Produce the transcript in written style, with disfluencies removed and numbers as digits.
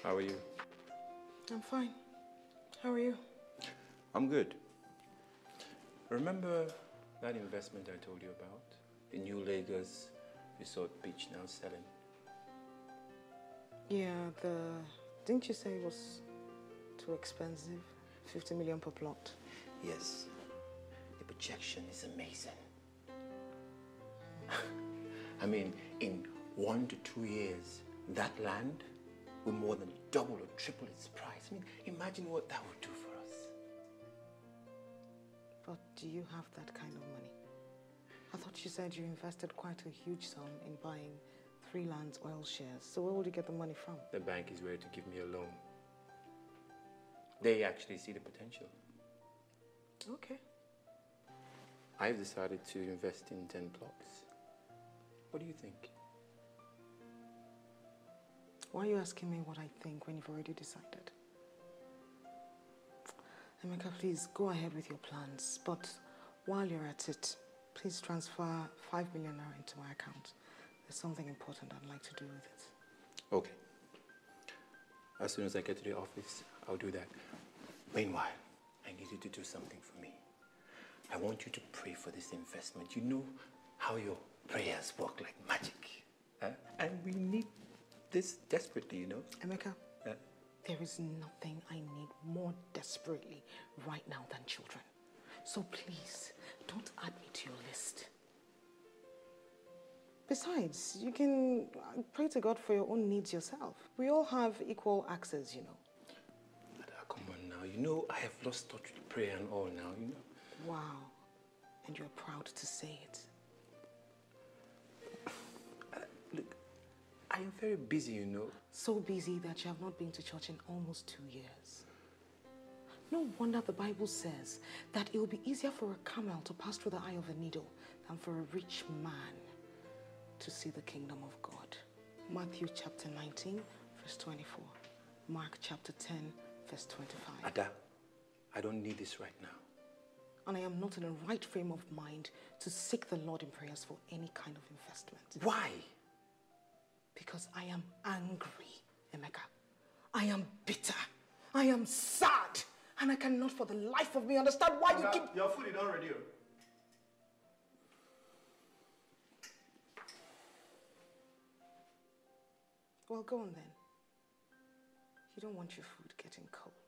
How are you? I'm fine. How are you? I'm good. Remember that investment I told you about? The new Lagos Resort Beach now selling? Yeah, didn't you say it was too expensive? 50 million per plot. Yes. The projection is amazing. I mean, in 1 to 2 years, that land will more than double or triple its price. I mean, imagine what that would do for us. But do you have that kind of money? I thought you said you invested quite a huge sum in buying Freelance oil shares. So where would you get the money from? The bank is ready to give me a loan. They actually see the potential. Okay. I've decided to invest in 10 blocks. What do you think? Why are you asking me what I think when you've already decided? Emeka, please go ahead with your plans. But while you're at it, please transfer 5 million naira into my account. There's something important I'd like to do with it. Okay. As soon as I get to the office, I'll do that. Meanwhile, I need you to do something for me. I want you to pray for this investment. You know how your prayers work like magic. Huh? And we need this desperately, you know. Emeka, there is nothing I need more desperately right now than children. So please, don't add me to your list. Besides, you can pray to God for your own needs yourself. We all have equal access, you know. Ada, come on now. You know I have lost touch with prayer and all now, you know. Wow. And you're proud to say it. Look, I am very busy, you know. So busy that you have not been to church in almost 2 years. No wonder the Bible says that it will be easier for a camel to pass through the eye of a needle than for a rich man to see the kingdom of God. Matthew chapter 19, verse 24. Mark chapter 10, verse 25. Ada, I don't need this right now. And I am not in a right frame of mind to seek the Lord in prayers for any kind of investment. Why? Because I am angry, Emeka. I am bitter. I am sad. And I cannot for the life of me understand why you keep... Your food is not ready. Well, go on then. You don't want your food getting cold.